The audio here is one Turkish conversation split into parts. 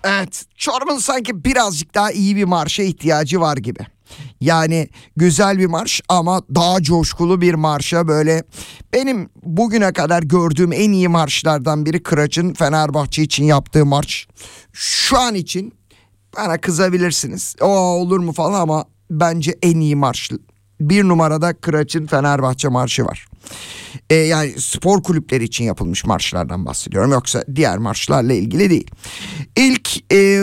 Evet, Çorum'un sanki birazcık daha iyi bir marşa ihtiyacı var gibi. Yani güzel bir marş ama daha coşkulu bir marşa, böyle benim bugüne kadar gördüğüm en iyi marşlardan biri Kıraç'ın Fenerbahçe için yaptığı marş. Şu an için bana kızabilirsiniz. O olur mu falan ama bence en iyi marş. Bir numarada Kıraç'ın Fenerbahçe marşı var. Yani spor kulüpleri için yapılmış marşlardan bahsediyorum. Yoksa diğer marşlarla ilgili değil. İlk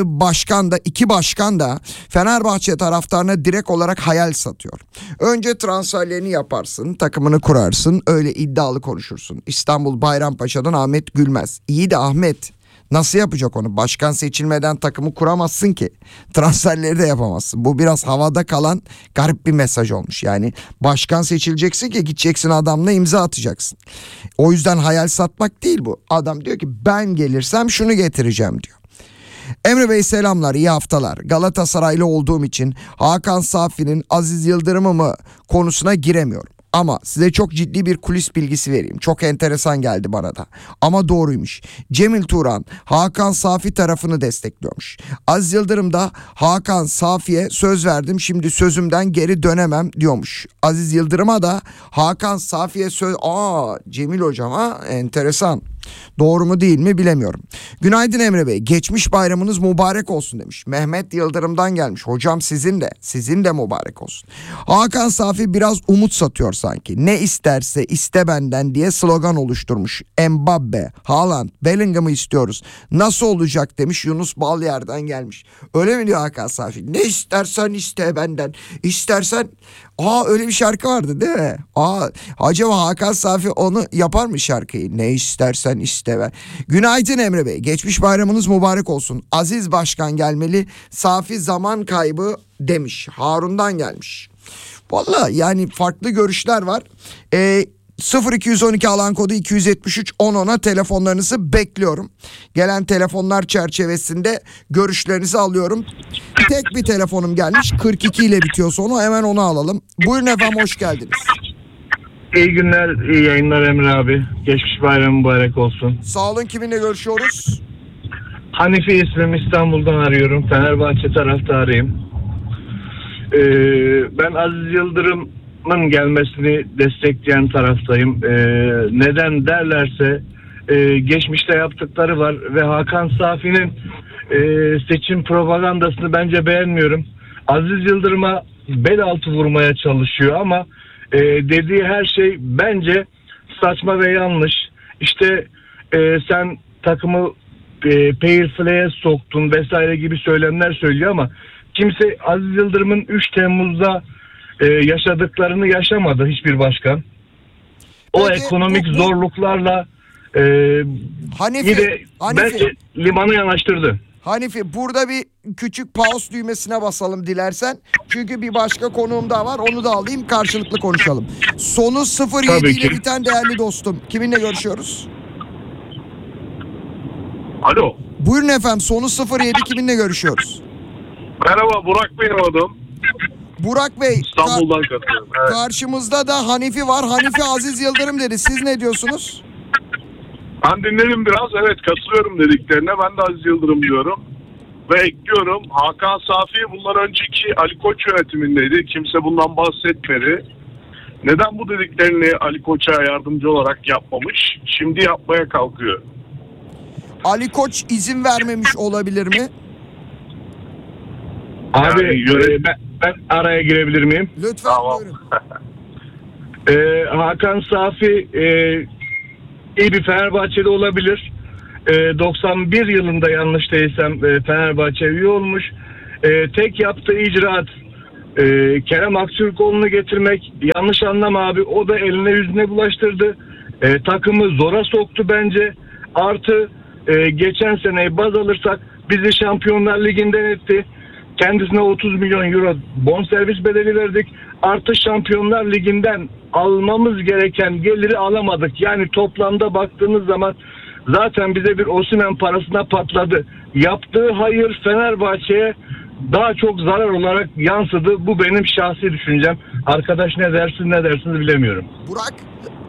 iki başkan da Fenerbahçe taraftarına direkt olarak hayal satıyor. Önce transferlerini yaparsın, takımını kurarsın, öyle iddialı konuşursun. İstanbul Bayrampaşa'dan Ahmet Gülmez. İyi de Ahmet nasıl yapacak onu? Başkan seçilmeden takımı kuramazsın ki. Transferleri de yapamazsın. Bu biraz havada kalan garip bir mesaj olmuş. Yani başkan seçileceksin ki gideceksin adamla imza atacaksın. O yüzden hayal satmak değil bu. Adam diyor ki ben gelirsem şunu getireceğim diyor. Emre Bey selamlar, iyi haftalar. Galatasaraylı olduğum için Hakan Safi'nin Aziz Yıldırım'ı mı konusuna giremiyorum. Ama size çok ciddi bir kulis bilgisi vereyim. Çok enteresan geldi bana da. Ama doğruymuş. Cemil Turan Hakan Safi tarafını destekliyormuş. Aziz Yıldırım da Hakan Safi'ye söz verdim, şimdi sözümden geri dönemem diyormuş. Aziz Yıldırım'a da Hakan Safi'ye söz... Cemil hocam, enteresan. Doğru mu değil mi bilemiyorum. Günaydın Emre Bey. Geçmiş bayramınız mübarek olsun demiş. Mehmet Yıldırım'dan gelmiş. Hocam sizin de mübarek olsun. Hakan Safi biraz umut satıyor sanki. Ne isterse iste benden diye slogan oluşturmuş. Mbappe, Haaland, Bellingham'ı istiyoruz. Nasıl olacak demiş. Yunus Balyer'den gelmiş. Öyle mi diyor Hakan Safi? Ne istersen iste benden. İstersen... öyle bir şarkı vardı değil mi? Acaba Hakan Safi onu yapar mı şarkıyı? Ne istersen iste ben. Günaydın Emre Bey. Geçmiş bayramınız mübarek olsun. Aziz Başkan gelmeli. Safi zaman kaybı demiş. Harun'dan gelmiş. Vallahi yani farklı görüşler var. 0212 alan kodu 273 1010'a telefonlarınızı bekliyorum. Gelen telefonlar çerçevesinde görüşlerinizi alıyorum. Tek bir telefonum gelmiş, 42 ile bitiyor sonu, hemen onu alalım. Buyurun efendim, hoş geldiniz. İyi günler, iyi yayınlar Emre abi. Geçmiş bayram mübarek olsun. Sağ olun, kiminle görüşüyoruz? Hanifi ismim, İstanbul'dan arıyorum. Fenerbahçe taraftarıyım. Ben Aziz Yıldırım'ın gelmesini destekleyen taraftayım. Neden derlerse geçmişte yaptıkları var ve Hakan Safi'nin seçim propagandasını bence beğenmiyorum. Aziz Yıldırım'a bel altı vurmaya çalışıyor ama dediği her şey bence saçma ve yanlış. İşte sen takımı fair play'e soktun vesaire gibi söylemler söylüyor ama kimse Aziz Yıldırım'ın 3 Temmuz'da yaşadıklarını yaşamadı hiçbir başkan. O Peki, ekonomik zorluklarla Hanifi, bence limana yanaştırdı. Hanifi, burada bir küçük pause düğmesine basalım dilersen. Çünkü bir başka konuğum daha var, onu da alayım, karşılıklı konuşalım. Sonu 07 ile biten değerli dostum. Kiminle görüşüyoruz? Alo. Buyurun efendim, sonu 07, kiminle görüşüyoruz? Merhaba, Burak Bey aradım. Burak Bey, İstanbul'dan katılıyorum. Evet. karşımızda da Hanifi var. Hanifi Aziz Yıldırım dedi. Siz ne diyorsunuz? Ben dinledim biraz. Evet, katılıyorum dediklerine. Ben de Aziz Yıldırım diyorum. Ve ekliyorum. Hakan Safi bundan önceki Ali Koç yönetimindeydi. Kimse bundan bahsetmedi. Neden bu dediklerini Ali Koç'a yardımcı olarak yapmamış? Şimdi yapmaya kalkıyor. Ali Koç izin vermemiş olabilir mi? Abi Yani ben araya girebilir miyim? Lütfen, Tamam. buyurun. Hakan Safi iyi bir Fenerbahçeli olabilir. 91 yılında yanlış değilsem Fenerbahçe üye olmuş. Tek yaptığı icraat Kerem Aktürkoğlu'nu getirmek. Yanlış anlama abi, o da eline yüzüne bulaştırdı. Takımı zora soktu bence. Artı geçen seneyi baz alırsak bizi Şampiyonlar Ligi'nden etti. Kendisine 30 milyon euro bonservis bedeli verdik. Artı Şampiyonlar Ligi'nden almamız gereken geliri alamadık. Yani toplamda baktığınız zaman zaten bize bir Osimhen parasına patladı. Yaptığı hayır Fenerbahçe'ye daha çok zarar olarak yansıdı. Bu benim şahsi düşüncem. Arkadaş ne dersiniz bilemiyorum. Burak,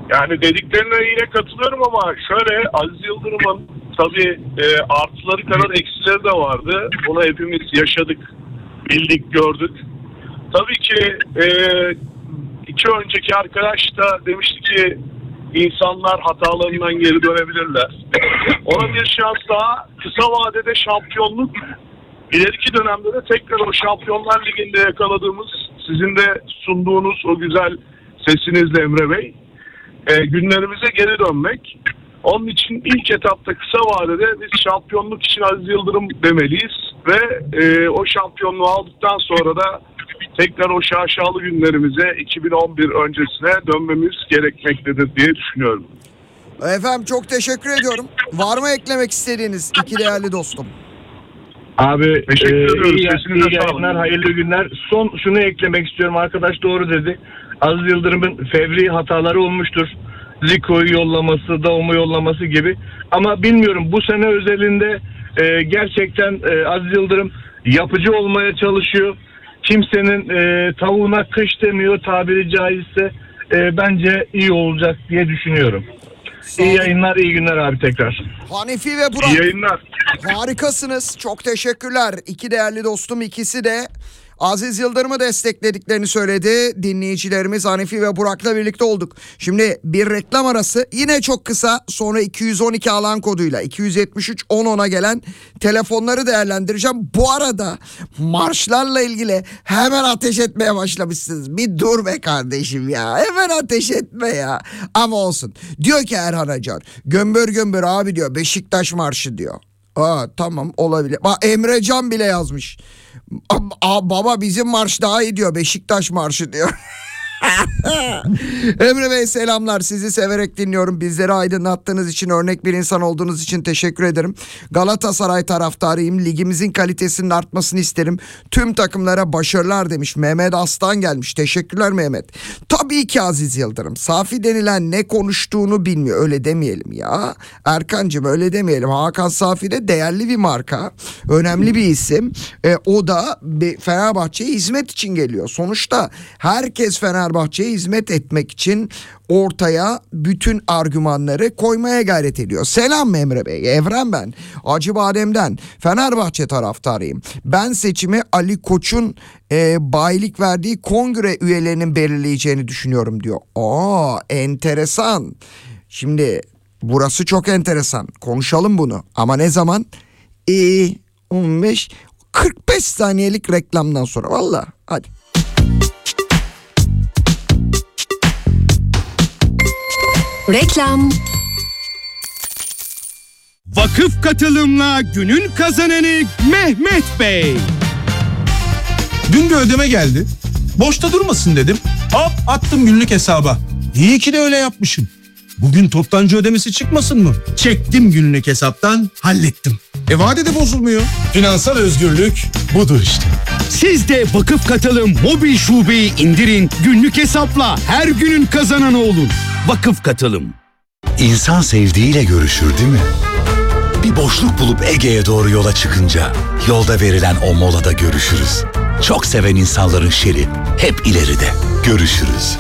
Yani dediklerine yine katılıyorum ama şöyle, Aziz Yıldırım'ın tabii artıları kadar eksileri de vardı. Bunu hepimiz yaşadık, bildik, gördük. Tabii ki iki önceki arkadaş da demişti ki insanlar hatalarından geri dönebilirler. Ona bir şans daha, kısa vadede şampiyonluk, ileriki dönemde de tekrar o Şampiyonlar Ligi'nde yakaladığımız, sizin de sunduğunuz o güzel sesinizle Emre Bey, günlerimize geri dönmek. Onun için ilk etapta kısa vadede biz şampiyonluk için Aziz Yıldırım demeliyiz ve o şampiyonluğu aldıktan sonra da tekrar o şaşalı günlerimize 2011 öncesine dönmemiz gerekmektedir diye düşünüyorum. Efendim çok teşekkür ediyorum. Var mı eklemek istediğiniz iki değerli dostum? Abi Teşekkür ediyoruz. iyi Sesinize sağlık. yayınlar, hayırlı günler. Son şunu eklemek istiyorum. Arkadaş doğru dedi. Aziz Yıldırım'ın fevri hataları olmuştur. Zico'yu yollaması, Daum'u yollaması gibi. Ama bilmiyorum, bu sene özelinde gerçekten Aziz Yıldırım yapıcı olmaya çalışıyor. Kimsenin tavuğuna kış demiyor tabiri caizse. Bence iyi olacak diye düşünüyorum. İyi yayınlar, iyi günler abi tekrar. Hanifi ve Burak. İyi yayınlar. Harikasınız. Çok teşekkürler. İki değerli dostum, ikisi de Aziz Yıldırım'ı desteklediklerini söyledi. Dinleyicilerimiz Hanifi ve Burak'la birlikte olduk. Şimdi bir reklam arası, yine çok kısa, sonra 212 alan koduyla 273 1010'a gelen telefonları değerlendireceğim. Bu arada marşlarla ilgili hemen ateş etmeye başlamışsınız. Bir dur be kardeşim ya. Hemen ateş etme ya. Ama olsun. Diyor ki Erhan Acar, gömbür gömbür abi diyor, Beşiktaş marşı diyor. Tamam, olabilir. Emrecan bile yazmış. Baba bizim marş daha iyi diyor, Beşiktaş marşı diyor. Emre Bey selamlar, sizi severek dinliyorum. Bizleri aydınlattığınız için, örnek bir insan olduğunuz için teşekkür ederim. Galatasaray taraftarıyım, ligimizin kalitesinin artmasını isterim. Tüm takımlara başarılar demiş. Mehmet Aslan gelmiş, teşekkürler Mehmet. Tabii ki Aziz Yıldırım Safi denilen ne konuştuğunu bilmiyor, öyle demeyelim ya Erkancığım, öyle demeyelim. Hakan Safi de değerli bir marka, önemli bir isim. O da Fenerbahçe'ye hizmet için geliyor. Sonuçta herkes Fenerbahçe'ye hizmet etmek için ortaya bütün argümanları koymaya gayret ediyor. Selam Emre Bey, Evren ben. Acıbadem'den Fenerbahçe taraftarıyım. Ben seçimi Ali Koç'un bayilik verdiği kongre üyelerinin belirleyeceğini düşünüyorum diyor. Enteresan. Şimdi burası çok enteresan. Konuşalım bunu. Ama ne zaman? 15-45 saniyelik reklamdan sonra. Vallahi hadi. Reklam. Vakıf katılımla günün kazananı Mehmet Bey. Dün bir ödeme geldi. Boşta durmasın dedim. Hop attım günlük hesaba. İyi ki de öyle yapmışım. Bugün toptancı ödemesi çıkmasın mı? Çektim günlük hesaptan, hallettim. Vadede bozulmuyor. Finansal özgürlük budur işte. Siz de Vakıf Katılım mobil şubeyi indirin, günlük hesapla her günün kazananı olun. Vakıf Katılım. İnsan sevdiğiyle görüşür değil mi? Bir boşluk bulup Ege'ye doğru yola çıkınca yolda verilen o molada görüşürüz. Çok seven insanların şeri hep ileride. Görüşürüz.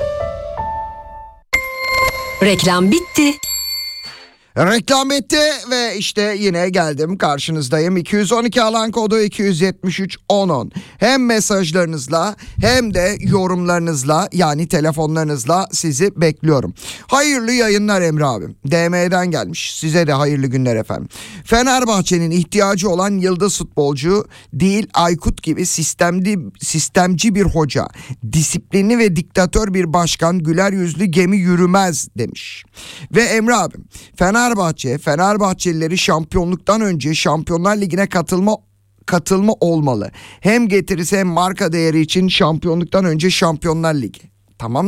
Reklam bitti. Reklam bitti ve işte yine geldim, karşınızdayım. 212 alan kodu 273 1010. Hem mesajlarınızla hem de yorumlarınızla, yani telefonlarınızla sizi bekliyorum. Hayırlı yayınlar Emre abim. DM'den gelmiş. Size de hayırlı günler efendim. Fenerbahçe'nin ihtiyacı olan yıldız futbolcu değil, Aykut gibi sistemci bir hoca. Disiplinli ve diktatör bir başkan, güler yüzlü gemi yürümez demiş. Ve Emre abim, Fenerbahçelileri şampiyonluktan önce Şampiyonlar Ligi'ne katılma olmalı. Hem getirisi hem marka değeri için şampiyonluktan önce Şampiyonlar Ligi. Tamam.